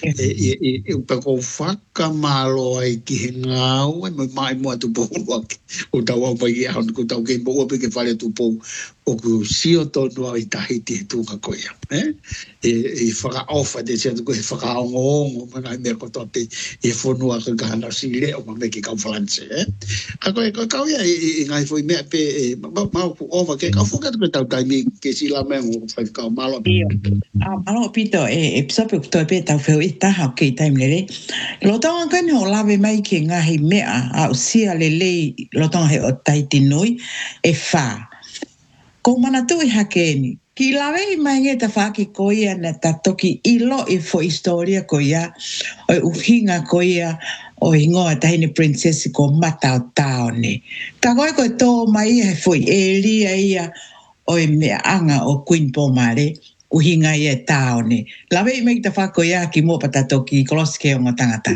e e pa ko fa ka malo ai ki nga o me mai mo tu po o ta wa pa ki ha ko ta ke bo pe ke fale tu po o ku si o to no ai ta hiti tu ka ko ya eh e fa ofa de se ko fa ka ngo ma na me ko to te e fo no ka ga na si le o ma me ki ka falance eh ka ko ko ka ya e ngai foi me pe ma ma ku ofa ke ka fo ka ko ta ta mi ke si la me o fa ka malo a malo pito e e psa pe to pe ta fe i ta ha ke time le lo ta ka no la ve mai ke nga he me a o si ale le lo ta he o tai tinoi e fa ko mana tu i hakeni ki lawe i mai nge ta whaki koia na ta toki ilo i fo historia koia o uhinga koia o ingoa tahini princess ko mata tao ne. Ka koe koe tō mai e fui e lia ia o e mea anga o Queen Pomare u hinga ia tao ne. Lawe i mei ta whako ia ki mua patato ki koloske o ngā tangata.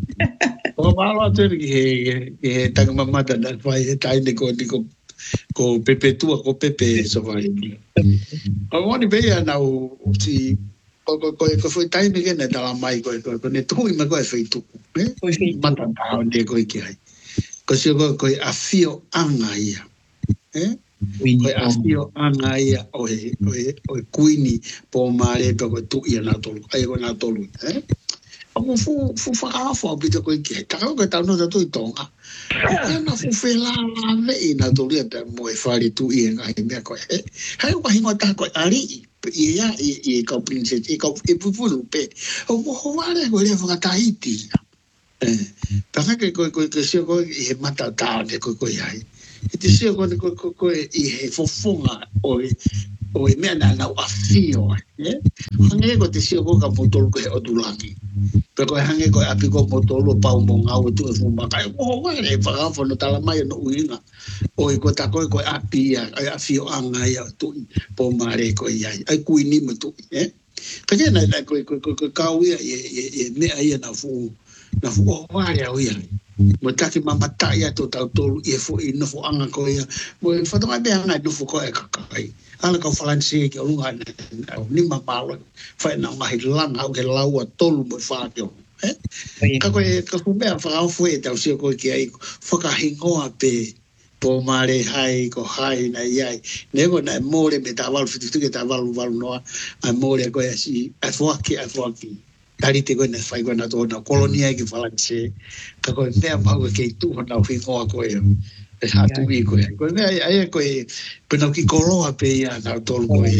O malo atu ki he, he tanga mamata na whai he taine ko ko ko pepe tua ko pepe so vai. O wani bea na o si ko ko ko ko foi taine ke na tala mai ko ko ko ne tu ma ko e feito. Eh? Mata tao ne ko ki ai. Ko si ko ko afio anga ia. Eh? Koe afio anga ia o he, o he, o he kuini po maare pe koe tu ia nā tolu, ai koe nā tolu. Eh? Ako fu, fu whakawha o pita koe ki, taka koe tau nota tui tonga. Ana fu whela la vei nā tolu ia te mo e whare tu ia ngā he mea koe. Eh? Hai o kahingo tā koe ari i, i ia, i, i kau princess, i kau e pupunu pe. O ko wale koe rea whakatahiti. Eh? Taka koe koe koe koe sio koe i he mata tāo ne koe koe hai. E te sio koe koe koe koe i he fofonga o e o e mea nā nau awhio. Hange koe te sio koe ka motolu koe o tulangi. Pe koe hange koe api koe motolu pau mo ngau e tu e fumakai. O wale e whakawha no tala mai no uinga. O e koe ta koe koe api ia, ai awhio anga ia tui. Po maare koe iai. Ai kui nima tui. Ka kena nai koe koe kau ia e mea ia na fu. Na fu o wale au ia. Mo taki mamata ia to tau tolu i e fo i nofo anga ko ia. Mo e whatonga mea ngai nofo ko e kakai. Ala kau whalansi ki o lunga ni mamalo. Whai na mahi langa au ke laua tolu mo whakio. Ka koe ka koe mea whakao fue tau sio koe ki ai. Whakahingoa pe po mare hai ko hai na iai. Nego na more me ta walu fitutuke ta walu walu noa. A more koe asi a fuaki a fuaki. Tari te koe na whai koe na tōna kolonia ki whalanse. Ka koe mea pau e kei tuho nau hingoa koe. E hatu i koe. Koe mea aia koe penau ki koloa pe ia nau tolu koe.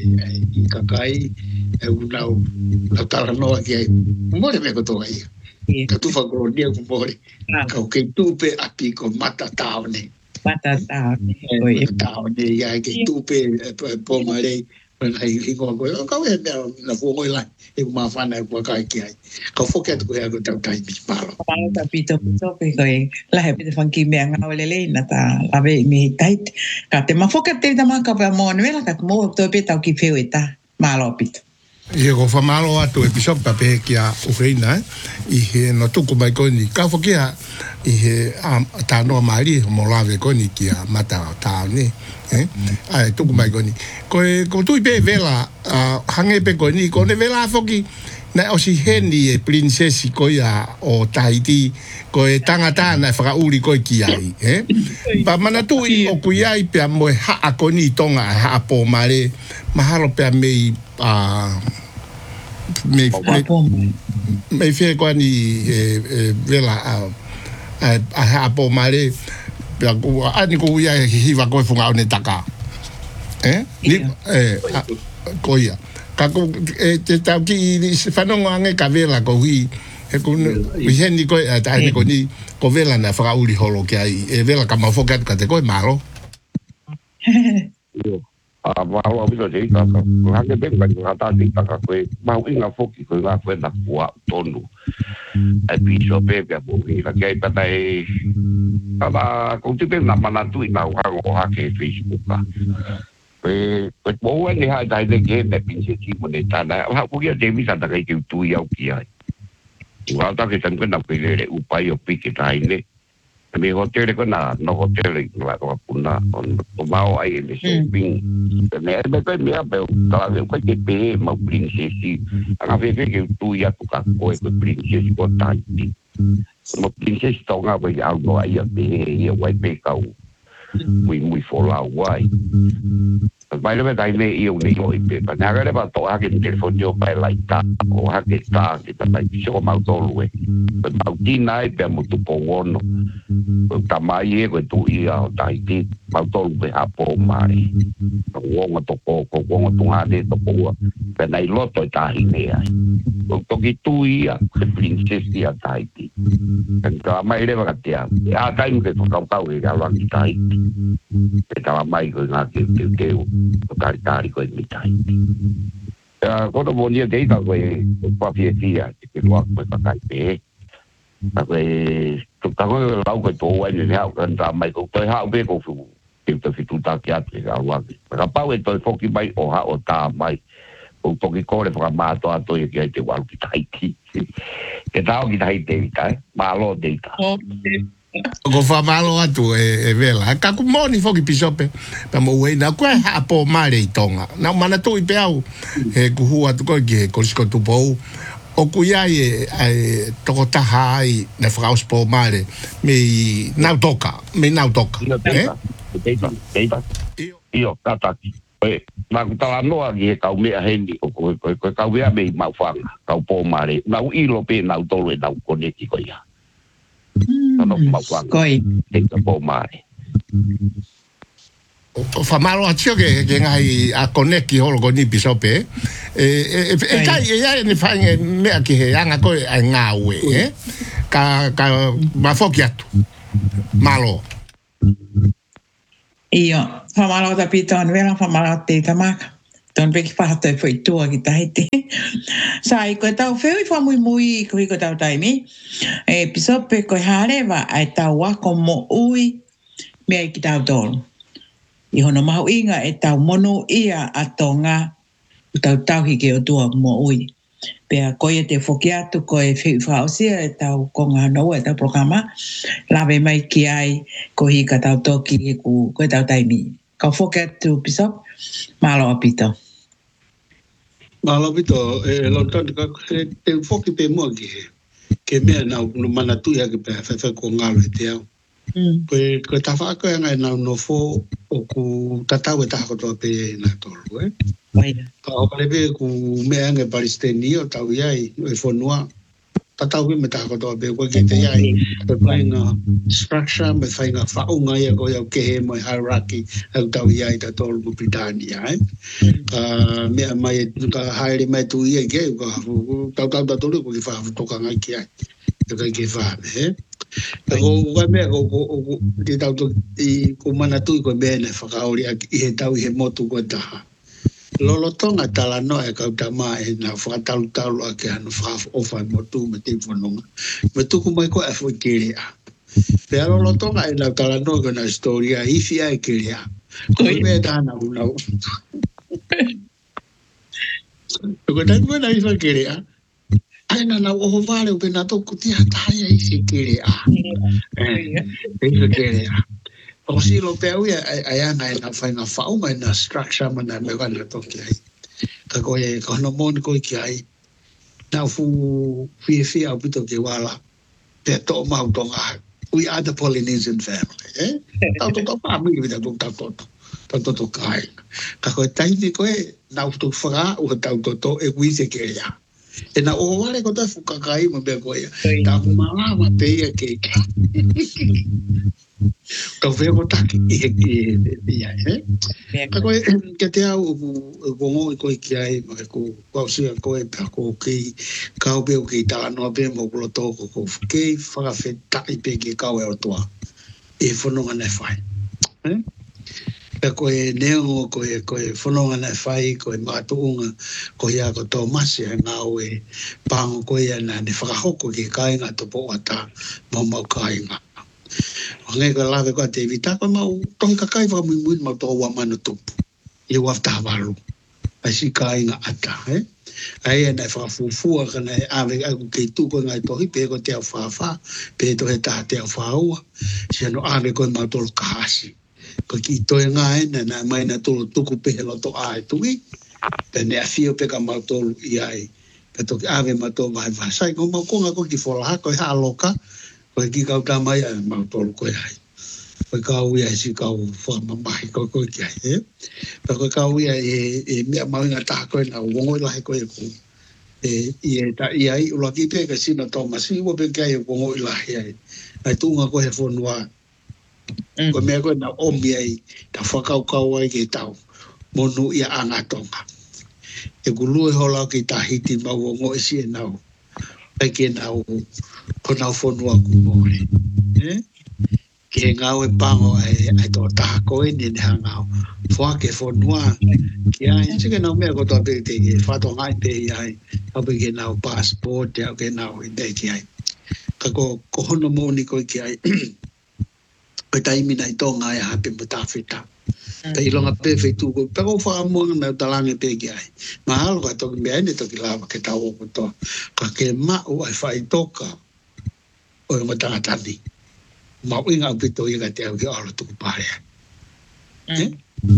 I kakai. E unau. Nau tala noa ki ai. More me ko toa ia. Ka tuwha kolonia ku more. Ka kei tupe api ko mata taone. Mata taone. Mata taone. Ia kei tupe po marei. Ai hingoa koe. Kau e mea na fuongoi lai. E kuma whana e kua kai ki ai. Kau whoket koe ako tau kai mi paro. Paro ta pito pito pe koe. Lahe pito whanki mea ngau lele na ta lawe i mihi tait. Ka te mawhoket te tama ka pia moa nuela ka mo to pe tau ki wheu e ta. Malo pito. I ko whamalo atu e pisopa pe ki a Ukraina. I he no tuku mai koe ni. Ka whokia i he tā noa maari mo lawe koe ni ki a mata tāo ni. Eh? Ai tuku mai koe ni. Koe ko tui pe vela hange pe koe ni. Ko ne vela whoki na o si heni e princessi koe a o Tahiti. Koe tangata na whakauri koe ki ai. Eh? Pa mana tui o kui ai pia moe haa koe ni tonga haa po mare. Mahalo pia mei a me me me fie koe ni vela a haa po mare. Pia ani ko ia hiwa koe funga o ne taka. Eh? Ni eh ko ia. Ka ko te tau ki whanonga ange ka vela ko hui. E ko wi heni ko ta ni ko ni ko vela na fra uli holo ki ai. E vela ka ma fokat ka te ko malo. Ah, malo abi so dei ka. Ha ke ben ka ka ta ni ka ko ma ui nga foki ko nga ko na kwa tonu. Ai pi so pe ka bo ni la ke pa dai. Aba ko te pe na mana tu na wa ko ha ke Facebook ka. Pe pe bo ni ha dai de ke pe pin se ti mo de ta na ha ko ya de mi sa ta ke tu ya ki ai. Wa ta ke tan ko na pe le u pa yo pi ke tai ne. Mi hotel ko na no hotel la ko puna on o mau ai le shopping. Ne me ko mi ape ta le ko ke pe ma princesi. Anga ve ke tu ya tu ka ko ko princesi ko tai. Mo princesi to nga ko ya no ai pe ye wai pe ka. Ui muy fola wai. Vai le dai le io ne oi pe pa na gare ba to ha ke telefonio pa la ita o ha ke sta ke ta pa si ko mau to lue. Pa mau ti nai pe mo tu po wono. Ta mai e ko tu ia dai ti mau to lue a po mai. Ko ngo to ko ko ngo tu ha de to po. Pe nai lo to ta hi ne ai. To ki tu ia ke princesi a dai ti. Kan ta mai le ba ka tia. A dai ke to ka ta we ga lo ki tai. Pe ta mai ko na ke ke ke o tari tari koe mitai. Kono mo nia teita koe papietia, ke loa koe kakai pe. Tapi tu tahu lau ko to wa ni hau kan ta mai ko to hau be ko fu ke to fitu ta kia te ka wa ka pa we to foki mai o ha o ta mai o to ki ko le fra ma to to ye ke te wa ki tai ki ke ta o ki tai te ta ma lo de ta ko fa malo atu e vela ka ku moni foki pisope pa mo we na ko ha po mare tonga na mana to i pe au e ku hu atu ko ke ko sko tu po o kuia e e toko taha ai na whakaos po mare me nau toka, me nau toka. Eh? Teita, teita. Io, tataki. E, nā kutala noa ki he kau mea heni, o koe koe koe kau mea mei mau whanga, kau po mare. Nau ilo pe nau tolu e nau koneki koe ia. Tano mau whanga. Koi. Teita po mare. O whamaro atio ke ke ngai a koneki holo ko ni pisope e e e kai e ia ni whainge mea ki he anga koe ai ngā ue e ka ka mafoki atu malo Io, whamaro ta pito an vera whamaro te tamaka ton peki whahata e whai tua ki tahiti sa i koe tau wheu i whamui mui ko i koe tau taimi e pisope koe harewa ai tau wako mo ui mea i ki tau tolu I hono mahu inga e tau mono ia a tonga u tau tauhi ke o tua mo ui. Pea koe te whoki atu koe whiu whaosia e tau konga hanoa e tau programa. Lawe mai ki ai ko hi ka tau toki e ku koe tau taimi. Kau whoki atu pisop, malo apito. Malo apito, e lontani ka te whoki pe mua ki he. Ke mea nau mana tuia ki pe whewhe ko ngalo e te au. Koe koe ta whaako e ngai nau no fo o ku tatau e taha kotoa pe na tolu, eh? Ka o kalepe ku mea nge Palestini o tau iai, e whanua, tatau e me taha kotoa pe, koe ke te iai, koe pai ngā structure, me whai ngā whaunga ia koe au kehe mo hierarchy, au tau iai ta tolu mu Britannia, eh? Ka mea mai, ka haere mai tu ia ke, ka tau tau tatolu, koe ki whahafu toka ngai ki ai, e kai ke whahame, eh? Ko ko mea ko ko te tau to I ko mana tu ko mea ne whakaori I he tau I he motu ko taha. Lolo tonga tala no e kau tama e na whakatalu talu a ke anu whakafu ofa motu me te whanonga. Me tuku mai ko e fwoi kere a. Pea lolo tonga e nau tala no ko na storia ifi a e kere a. Ko mea tāna unau. Ko tāku e na ifa kere a. Aina na oho vale o pena toku ti hataia I se kere a. Eh, se kere a. O si lo pe au ia ai anga e na whainga whaunga e na structure mana me wana toki ai. Ka koe e ka hono moni koe ki ai. Nau fu fie fie au pito ke wala. Te to mau tonga. We are the Polynesian family. Eh? Tau to to family vita tuk tau toto. Tau to to kai. Ka koe taini koe nau tu whaka ua tau to to e wise kere a. E na o wale ko ta fukakai mo be ko ya ta mala ma pe ya ke ka ve ko ta ki e ya eh ka ko ke te au ko mo ko ki ai ma ko ko si ko e pa ko ki ka o be ki ta no be mo ko to ko ko ke fa fe ta I pe ki ka o to e fo no na fai eh Ka koe neo, koe koe whanonga na whai, koe mātuunga, koe ia ko tō masi a ngā oe, pāngo koe ia nā ne whakahoko ki kāinga to po ata, mau mau kāinga. O ngai ka lawe koe te vita, koe mau tohi ka kai whakamui mui mau tō wa manu tupu, I wafta waru, ai si kāinga ata, eh? Ai e nai whakafufua ka nai awe aku kei tūko ngai tohi, pe ko te au whawha, pe to he taha te au whaua, si ano awe koe mau tolo kahasi. Ko ki toe ngā ena na mai na tolo tuku pehe loto ai tui. Pe ne a fio pe ka mau tolu I ai. Ka toki awe ma tō mai vasai. Ko mau konga ko ki wholaha koe haa loka. Koe ki kau tā mai ai mau tolu koe ai. Koe kau ia si kau whamamahi koe koe ki ai. Pa koe kau ia e, e mea mau inga taha koe na uongoi lahe koe ko. E i ta I ai ula ki pe ka sina tō masi. Iwa pe kia e uongoi lahe ai. Ai tūnga koe he whanua. Ko mea koe na omi ai, ta whakaukau ai ke tau, monu ia angatonga. E kulue hola ki ta hiti mau o ngoe si e nau, ai ke nau, ko nau whanua ku mōre. Ke ngau e pango ai, ai tō taha koe ni ne hangau, whake whanua, ki ai, sike nau mea ko tō pe te ke whato ngai pe ai, au pe ke nau passport, au ke nau i te ki ai. ka ko ko hono mo ni ko ki ai pe tai mina i tonga e hape mo ta fita pe ilonga pe fe tu ko pe ko fa mo na talange pe ki ai ma halo ka to me ene to ki lava ke ta o ko to ka ke ma o ai fa i toka o mo ta tani ma o inga pe to i ga te o ki alo to pare eh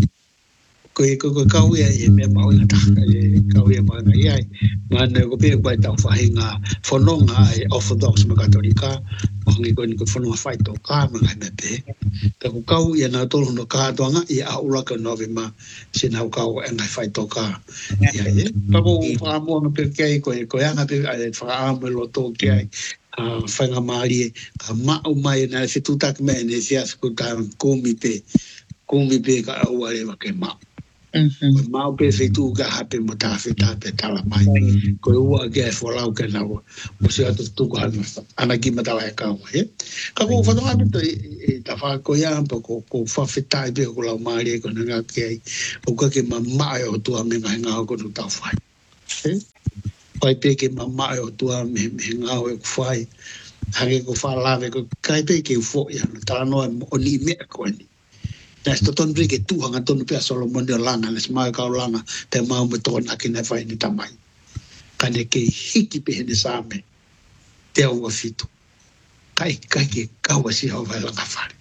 ko ko ko ka wi e me ma o ta e ka wi ma na ai ma na ko pe ko ta fa hinga fononga e orthodox ma katolika o ngi ko ni ko fononga fa to ka ma na pe ka ko ka wi na to no ka to nga i a ula ka no ma se na ka o nga fa to ka ya e pa ko fa mo na pe ke ko ko ya na pe fa mo lo to ke a fa nga mari ka ma o mai na se tu tak me ne se as ko ta ko mi pe ko mi pe ka o ale ma ke ma Mhm. mau pe fe tu ga hape mo ta fe ta pe ta la mai ko ua ge fo la ke na o se atu tu ga ana ki mata la ka o he ka ko fa no to e ta fa ko ya po ko ko fa fe ta be ko la mai ko na ke o ka ke mama o tu a me nga nga ko tu ta fa he pai pe ke mama o tu a me me nga o ko fa ha ke ko fa la ve ko kai pe ke fo ya ta no o ni me ko ni na sto ton brike tu hanga ton pe solo monde langa les mai ka langa te mau me ton akina fai ni tamai kane ke hiki pe ne same te o fito kai kai ke ka wa si ho vai langa fai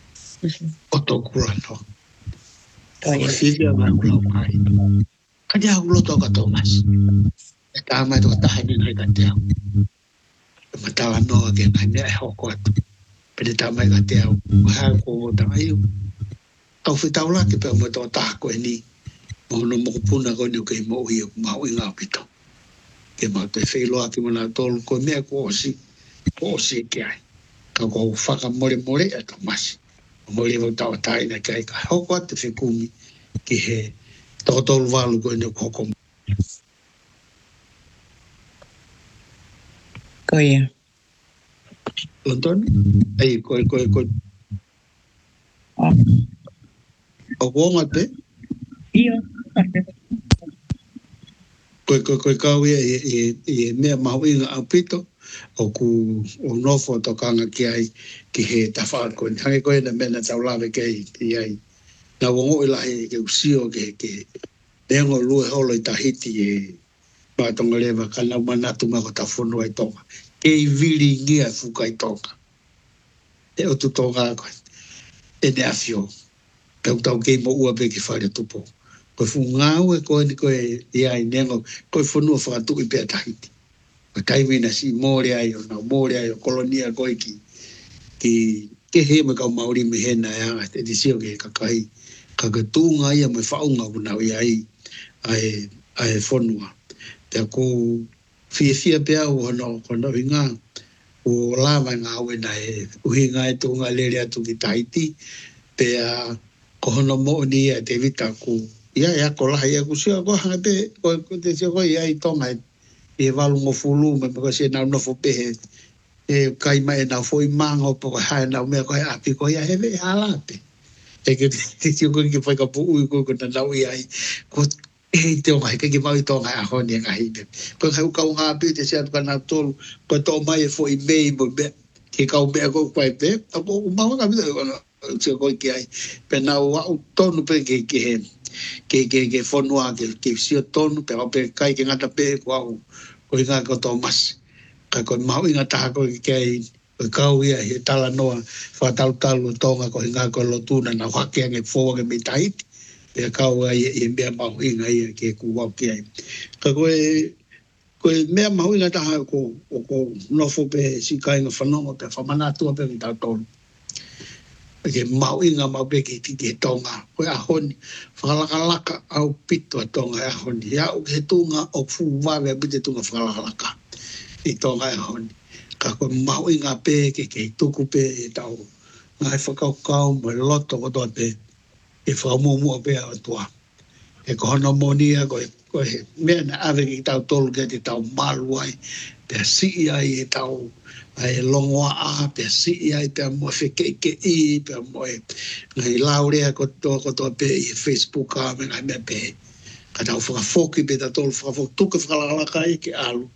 o to kula no o si ya ma kula mai ka dia ulo to ka Thomas e ta mai to ta ni ni ka te ma ta no ke ka ne ho ko pe ta mai ka te o ha ko ta ai au fitau la ke pe mo to ta ko ni mo no mo puna ko ni ke mo i ma o nga pito ke ma te fe lo ati mo na tol ko me ko si ko si ke ai ka ko fa ka mo le mo le to mas mo le mo ta ta ina ke ka ho ko te fe kumi ke he to tol valu ko ni ko ko Ko ia. London ai ko ko ko o ko ngate Ia. ko ko ko ka wi e e me ma wi nga apito o ku o no foto kanga ki ai ki he ta fa ko ngai ko na me na ta la ve ke i ai na wo ngo ila he ke usio ke ke dengo lu ho lo ta hiti e ba to ngale va kana mana tu ma ko ta fono ai to ke vili ngia fu kai to e o tu to ga ko e ne afio pe o tau ke mo ua pe ke fa le tupo ko fu ngau e ko ni ko e ai nengo ko fono fa tu i pe ta hiti ko kai vina si more ai o na more ai o kolonia ko ki ki ke he me ka mauri me hena ya te disio ke ka kai ka ka tunga ia me fa unga una ai ai ai fonua te ko fi fi pe o no ko no inga o lava nga we na e uhinga e tunga le le atu ki Tahiti pe a ko no mo ni e te vita ku ia ia ko la ia ku sia ko ha te ko te sia ko ia i tonga e valu mo fulu me ko se na no fo pe e kai mai na foi mango po ha na me ko a pi ko ia he ve ala pe e ke te sia ko ki foi ka pu u ko ko na lau ia ko e te o mai ke ki mau to nga ho ni nga hi ko ka ka nga pe te sia ka na tol ko to mai foi me mo be ke ka me ko ko pe ko mau ka me se ko ki ai pe na o tonu pe ke ke ke ke ke fonua ke ke sio tonu pe pe kai ke ngata pe ko ko nga ko Thomas ka ko mau nga ta ko ke ko ka ia he tala noa fa tal tal tonga ko nga ko lo tuna na wa ke nge fo ke mi tai pe ka wa e me mau nga ia ke ku wa ke ka ko ko me mau nga ta ko ko no fo pe si kai nga fa no pe fa mana tu pe ta tonu ke mau inga mau pe ke ke tonga ko a hon falaka laka au pito tonga a hon ya o ke tunga o fu va ve bite tunga falaka laka i tonga a hon ka ko mau inga pe ke ke tuku pe e tau ngai fa ka ka mo loto ko to pe e fa mo mo pe a tua e ko no monia ko ko me na ave ki tau tol ke te tau maluai pe si ai e tau ai longoa a pe si ai pe mo fe ke ke i pe mo e ngai laure ko to ko to pe Facebook a me ngai me pe ka tau fa foki pe ta tol fa fok tu ke fa la ka i ke alu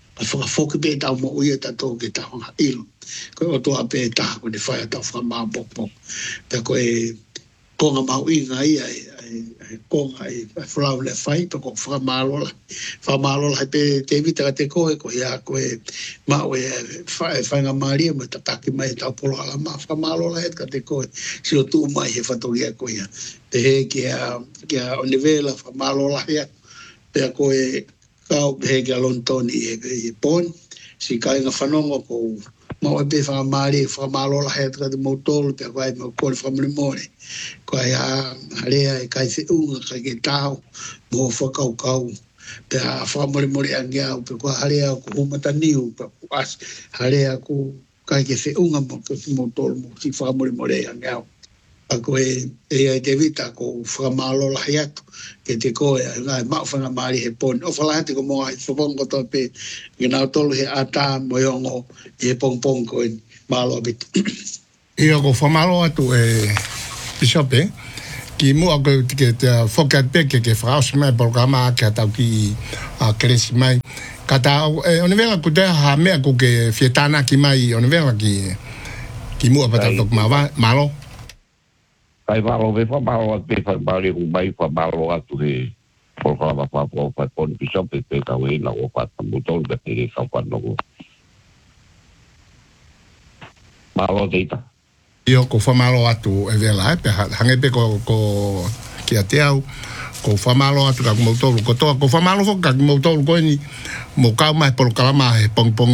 a whakafoki pe tau mo uia tatou ke tau nga ilo. Koe o toa pe taha ko ne whaia tau whakamā pokpok. Pea koe konga mau inga ia e konga e whalau le whai, pe ko whakamālola. Whakamālola hai pe te vita ka te koe, ko ia koe mau e whainga māria mo tataki mai tau polo ala mā. Whakamālola he ka te koe, si o tū mai he whatoria koe ia. Te he kia onivela whakamālola hea, pea koe kau he kia lontoni e pon, si kai nga whanongo ko mau e pe whakamāri, whakamālola hea tika te mautolo, pea koe mau kore whamarimore. Koe a harea e kai se unga, kai ke tau, mo whakau kau, pea whamarimore angiau, pea koe harea ko humataniu, pea ko as, harea ko kai ke se unga mo ke mautolo, mo si whamarimore angiau. A koe e ai te vita ko whakamālola hea atu, ke te koe a ngai mau whangamari he poni. O whalahati ko moa he whapongo tō pe, ke nau tolu he ata moiongo i he pongpong koe mālo bitu. Ia ko whamalo atu e Bisope, ki mua ko ke te whokat peke ke whaosi mai programa ke atau ki keresi mai. Ka tau, onevera ku te ha mea ku ke fietana ki mai, onevera ki ki mua patatok malo. Kai walo ve whamalo atu e whamari hu mai whamalo atu he programa whapo whapon Bisope pe kau e na o whatamutol pe te whawhanongo. Malo teita. Io ko whamalo atu e vela e pe hange pe ko ki a te au ko whamalo atu ka kumautolu ko toa ko whamalo fo ka kumautolu ko ni mo kau mai polo kalama he pong pong